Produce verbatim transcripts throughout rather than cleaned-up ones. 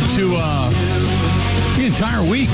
to uh, the entire week.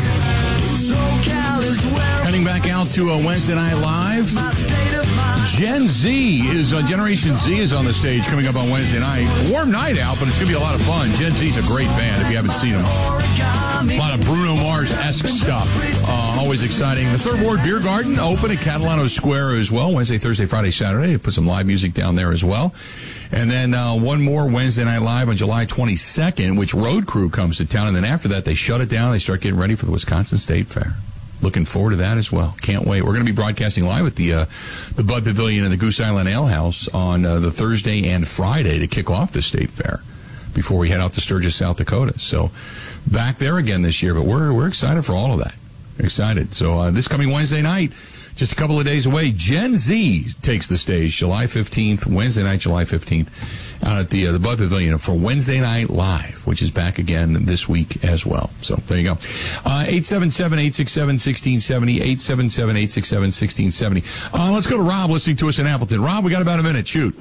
Heading back out to uh, Wednesday Night Live. Gen Z is, uh, Generation Z is on the stage coming up on Wednesday night. Warm night out, but it's going to be a lot of fun. Gen Z is a great band if you haven't seen them. A lot of Bruno Mars-esque stuff. Uh, always exciting. The Third Ward Beer Garden open at Catalano Square as well. Wednesday, Thursday, Friday, Saturday. Put some live music down there as well. And then uh, one more Wednesday Night Live on July twenty-second, which Road Crew comes to town. And then after that, they shut it down. They start getting ready for the Wisconsin State Fair. Looking forward to that as well. Can't wait. We're going to be broadcasting live at the uh, the Bud Pavilion and the Goose Island Ale House on uh, the Thursday and Friday to kick off the State Fair before we head out to Sturgis, South Dakota. So back there again this year, but we're we're excited for all of that. Excited. So uh, this coming Wednesday night, just a couple of days away, Gen Z takes the stage July fifteenth, Wednesday night, July fifteenth, out at the uh, the Bud Pavilion for Wednesday Night Live, which is back again this week as well. So there you go. Uh, eight seven seven, eight six seven, one six seven zero, eight seven seven, eight six seven, one six seven zero. Uh, let's go to Rob listening to us in Appleton. Rob, we got about a minute. Shoot.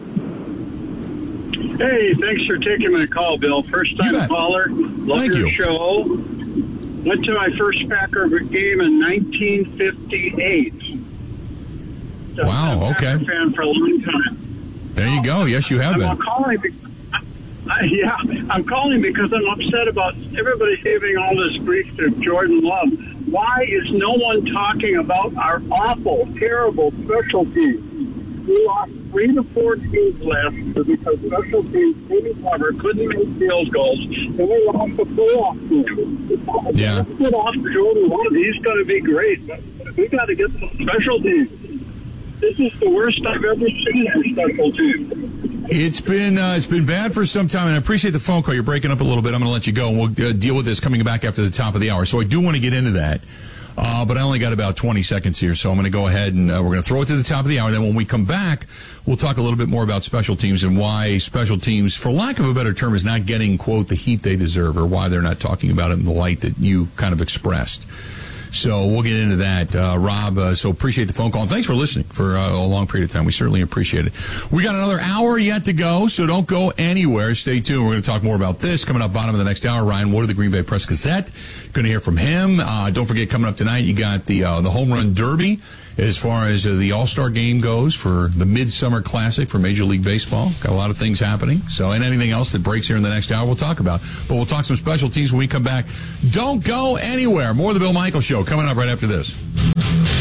Hey, thanks for taking my call, Bill. First time caller. Love Thank your you. show. Went to my first Packer game in nineteen fifty-eight. So Wow, I'm a okay. Packer fan for a long time. There you go. Yes, you have I'm been. calling be- I, yeah, I'm calling because I'm upset about everybody giving all this grief to Jordan Love. Why is no one talking about our awful, terrible special teams? We lost three to four teams last year because special teams couldn't cover, couldn't make field goals, and we lost the playoff game. Yeah. Let's get off Jordan Love. He's going to be great, but we got to get some special teams. This is the worst I've ever seen for special teams. It's been uh, it's been bad for some time, and I appreciate the phone call. You're breaking up a little bit. I'm going to let you go, and we'll uh, deal with this coming back after the top of the hour. So I do want to get into that, uh, but I only got about twenty seconds here, so I'm going to go ahead and uh, we're going to throw it to the top of the hour. Then when we come back, we'll talk a little bit more about special teams and why special teams, for lack of a better term, is not getting, quote, the heat they deserve, or why they're not talking about it in the light that you kind of expressed. So we'll get into that, uh, Rob. Uh, so appreciate the phone call. And thanks for listening for uh, a long period of time. We certainly appreciate it. We got another hour yet to go, so don't go anywhere. Stay tuned. We're going to talk more about this coming up bottom of the next hour. Ryan Wood of the Green Bay Press Gazette. Going to hear from him. Uh, don't forget, coming up tonight, you got the uh, the Home Run Derby as far as uh, the All-Star Game goes for the Midsummer Classic for Major League Baseball. Got a lot of things happening. So, and anything else that breaks here in the next hour, we'll talk about. But we'll talk some special teams when we come back. Don't go anywhere. More of the Bill Michaels Show coming up right after this.